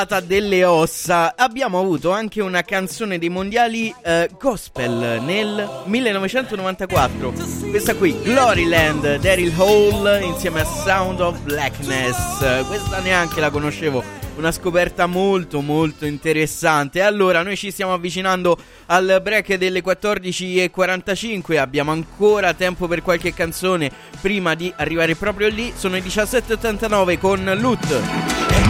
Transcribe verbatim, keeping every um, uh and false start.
delle ossa. Abbiamo avuto anche una canzone dei mondiali eh, gospel nel millenovecentonovantaquattro. Questa qui, Gloryland, Daryl Hall insieme a Sound of Blackness. Questa neanche la conoscevo, una scoperta molto molto interessante. Allora, noi ci stiamo avvicinando al break delle quattordici e quarantacinque. Abbiamo ancora tempo per qualche canzone prima di arrivare proprio lì. Sono i diciassette e ottantanove con Loot.